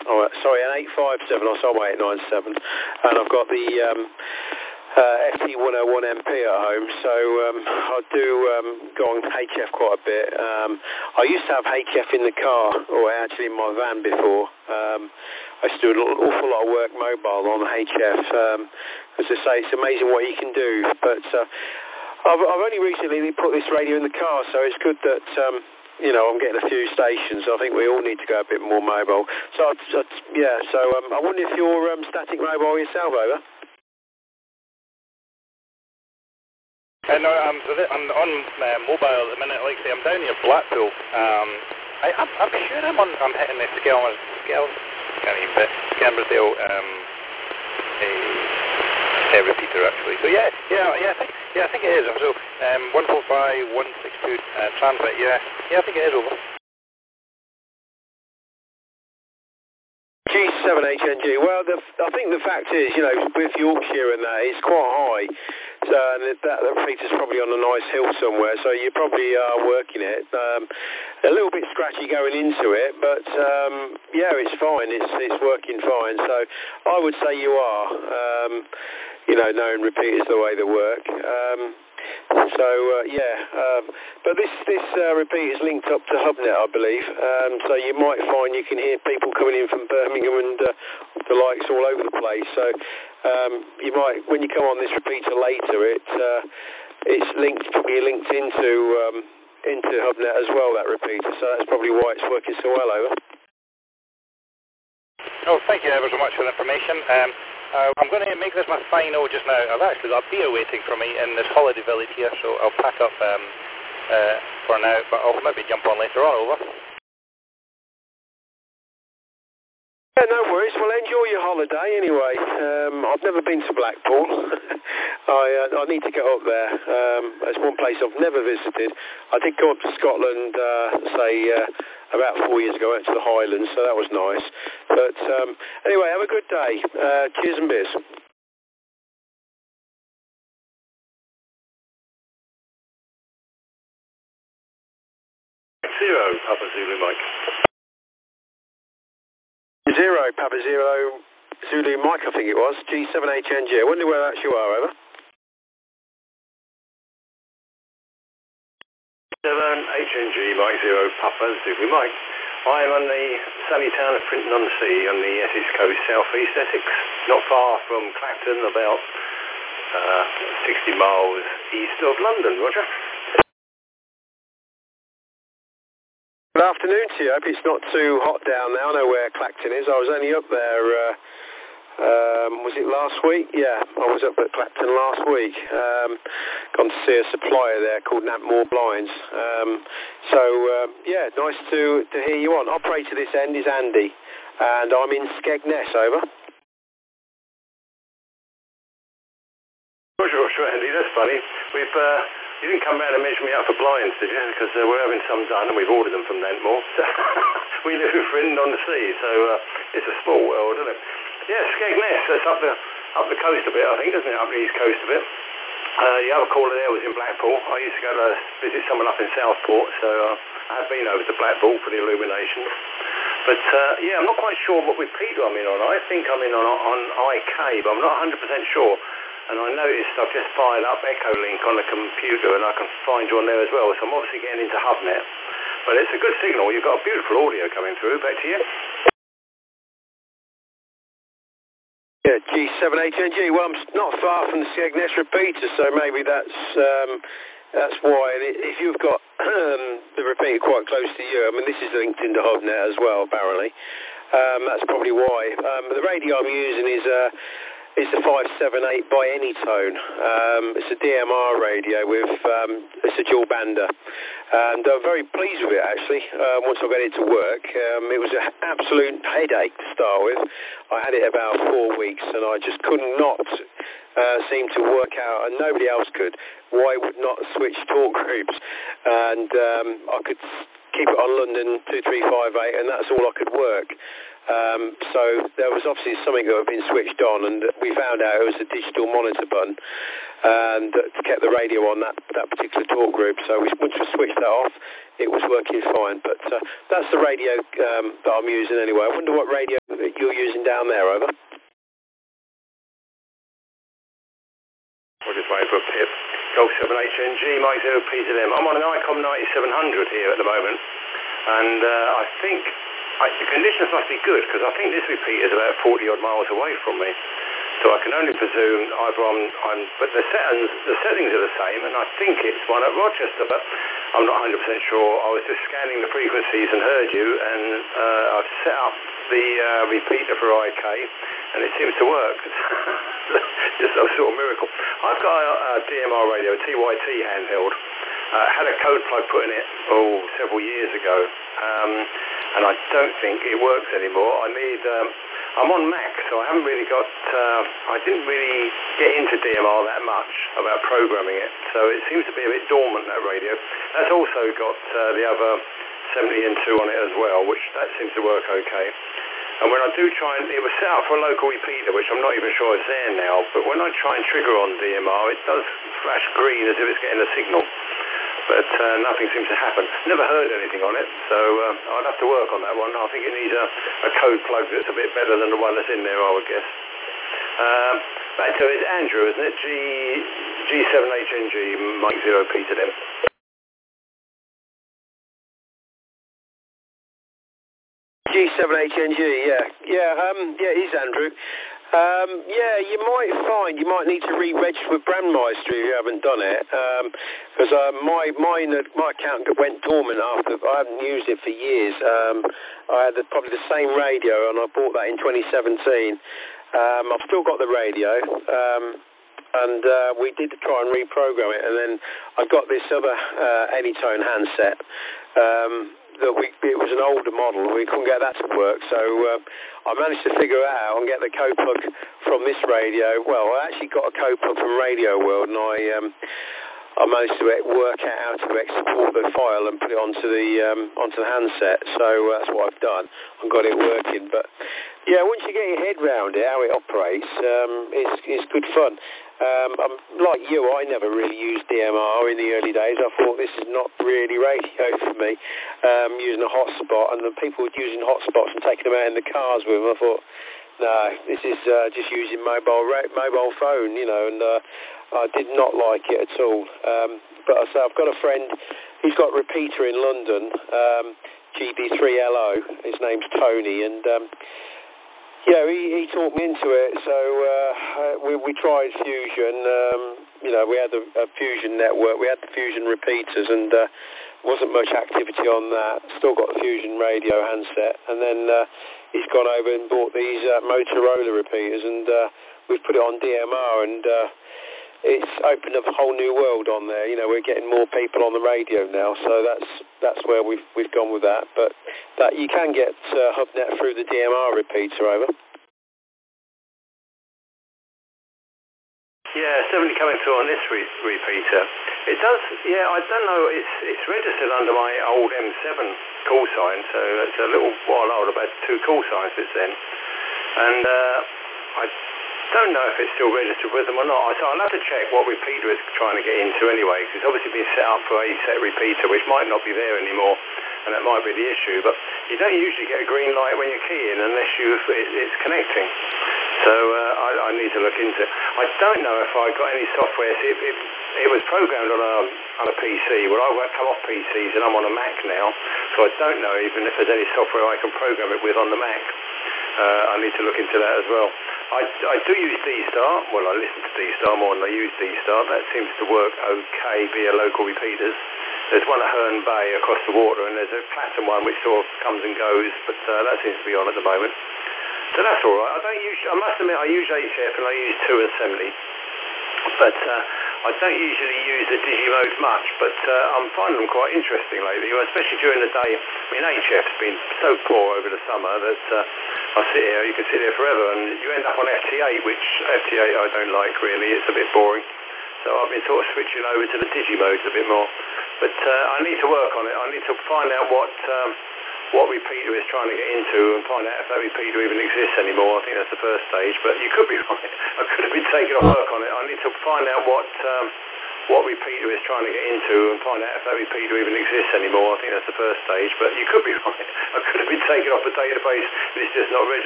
sorry, an 857. I saw my 897, and I've got the FT101MP at home, so I do go on HF quite a bit. I used to have HF in the car, or actually in my van before. I used to do an awful lot of work mobile on HF. As I say, it's amazing what you can do. But I've only recently put this radio in the car, so it's good that I'm getting a few stations. I think we all need to go a bit more mobile. So I wonder if you're static mobile yourself, over. No, I'm on mobile at the minute. Like I say, I'm down near Blackpool. I'm sure I'm hitting the Skelmersdale repeater actually. So I think it is. So 145, 162 transmit. Yeah, I think it is over. G7HNG. Well, I think the fact is, with Yorkshire and that, it's quite high. So that repeater's probably on a nice hill somewhere, so you probably are working it. A little bit scratchy going into it, but it's fine. It's working fine. So I would say you are, knowing repeaters the way they work. But this repeat is linked up to HubNet, I believe. So you might find you can hear people coming in from Birmingham and the likes all over the place. So you might, when you come on this repeater later, it's probably linked into HubNet as well, that repeater. So that's probably why it's working so well, over. Oh, thank you ever so much for the information. I'm going to make this my final just now. I've actually got a beer waiting for me in this holiday village here, so I'll pack up for now, but I'll maybe jump on later on, over. Yeah, no worries. Well, enjoy your holiday anyway. I've never been to Blackpool. I need to get up there. It's one place I've never visited. I did go up to Scotland, about 4 years ago. I went to the Highlands, so that was nice. But anyway, have a good day. Cheers and beers. Zero, Papa Zulu Mike. Zero, Papa Zero, Zulu Mike, I think it was. G7HNG. I wonder whereabouts you are, over. 7HNG, Mike 0, Papa Zulu Mike. I am on the sunny town of Frinton-on-Sea on the Essex coast, south-east Essex, not far from Clacton, about 60 miles east of London, Roger. Good afternoon to you. I hope it's not too hot down there. I know where Clacton is. I was only up there, was it last week? Yeah, I was up at Clacton last week. Gone to see a supplier there called Nampmore Blinds. Nice to hear you on. Operator this end is Andy, and I'm in Skegness, over. Roger, Andy, that's funny. You didn't come round and measure me up for blinds, did you? Because we're having some done, and we've ordered them from Nampmore. We live in Frinton-on-Sea, so it's a small world, isn't it? Yeah, Skegness, that's up the coast a bit, I think, isn't it? Up the east coast a bit. The other caller there was in Blackpool. I used to go to visit someone up in Southport, so I have been over to Blackpool for the illumination. But, I'm not quite sure what repeater I'm in on. I think I'm in on IK, but I'm not 100% sure. And I noticed I've just fired up Echolink on the computer, and I can find you on there as well. So I'm obviously getting into HubNet. But it's a good signal. You've got a beautiful audio coming through. Back to you. Yeah, G7HNG. Well, I'm not far from the Skegness repeater, so maybe that's why. And if you've got the repeater quite close to you, I mean, this is linked into HubNet as well, apparently. That's probably why. The radio I'm using is the 578 by Anytone. It's a DMR radio with it's a dual bander, and I'm very pleased with it actually. Once I got it to work, it was an absolute headache to start with. I had it about 4 weeks, and I just could not seem to work out, and nobody else could, why it would not switch talk groups. And I could keep it on London 2358, and that's all I could work. So there was obviously something that had been switched on, and we found out it was a digital monitor button, and that kept the radio on that particular talk group. So once we switched that off, it was working fine. But that's the radio that I'm using anyway. I wonder what radio you're using down there, over. We're just waiting for a pip. Golf 7HNG, Mike 0P to them. I'm on an ICOM 9700 here at the moment, and I think the conditions must be good, because I think this repeater is about 40 odd miles away from me. So I can only presume either but the settings are the same, and I think it's one at Rochester, but I'm not 100% sure. I was just scanning the frequencies and heard you, and I've set up the repeater for IK, and it seems to work. Just a sort of miracle. I've got a DMR radio, a TYT handheld. Had a code plug put in it several years ago, and I don't think it works anymore. I'm on Mac, so I haven't really got, I didn't really get into DMR that much about programming it, so it seems to be a bit dormant, that radio. That's also got the other 70N2 on it as well, which that seems to work okay. And when I do try, it was set up for a local repeater, which I'm not even sure is there now, but when I try and trigger on DMR, it does flash green as if it's getting a signal. But nothing seems to happen. Never heard anything on it, so I'd have to work on that one. I think it needs a code plug that's a bit better than the one that's in there, I would guess. Back to it's Andrew, isn't it? G7HNG, Mike 0P to them. G7HNG, yeah, it is Andrew. You might need to re-register with Brandmeister if you haven't done it, because my account went dormant after I haven't used it for years. I had probably the same radio, and I bought that in 2017. I've still got the radio, and we did try and reprogram it, and then I got this other Anytone handset. It was an older model, we couldn't get that to work, so I managed to figure it out and get the code plug from this radio. Well, I actually got a code plug from Radio World, and I managed to work out how to export the file and put it onto the handset, so that's what I've done. I've got it working, but yeah, once you get your head round it, how it operates, it's good fun. Like you, I never really used DMR in the early days. I thought this is not really radio for me, using a hotspot, and the people were using hotspots and taking them out in the cars with them. I thought, no, this is just using mobile phone, and I did not like it at all. But I say I've got a friend, he's got a repeater in London, GB3LO, his name's Tony, and he talked me into it, so we tried Fusion. We had a Fusion network, we had the Fusion repeaters, and wasn't much activity on that. Still got the Fusion radio handset, and then he's gone over and bought these Motorola repeaters, and we've put it on DMR, and it's opened up a whole new world on there. We're getting more people on the radio now, so that's where we've gone with that. But that you can get HubNet through the DMR repeater, over. Yeah, 70 coming through on this repeater. It does, I don't know, it's registered under my old M7 call sign, so it's a little while old, about 2 call signs since then. And I don't know if it's still registered with them or not. So I'll have to check what repeater it's trying to get into anyway, because it's obviously been set up for a set repeater, which might not be there anymore, and that might be the issue. But you don't usually get a green light when you're keying unless it's connecting. So I need to look into it. I don't know if I got any software. It was programmed on a PC. Well, I won't come off PCs, and I'm on a Mac now, so I don't know even if there's any software I can program it with on the Mac. I need to look into that as well. I do use D-Star. Well, I listen to D-Star more than I use D-Star. That seems to work okay via local repeaters. There's one at Herne Bay across the water, and there's a Platinum one which sort of comes and goes, but that seems to be on at the moment. So that's all right. I must admit, I use HF and I use 2 and 70, but I don't usually use the Digimode much, but I'm finding them quite interesting lately, especially during the day. I mean, HF's been so poor over the summer that you can sit here forever, and you end up on FT8, which FT8 I don't like really. It's a bit boring. So I've been sort of switching over to the Digimodes a bit more. But I need to work on it. I need to find out what repeater is trying to get into and find out if that repeater even exists anymore. I think that's the first stage, but you could be right. I could have been taking off work on it. I need to find out what repeater is trying to get into and find out if that repeater even exists anymore. I think that's the first stage, but you could be right. I could have been taken off the database, and it's just not registered.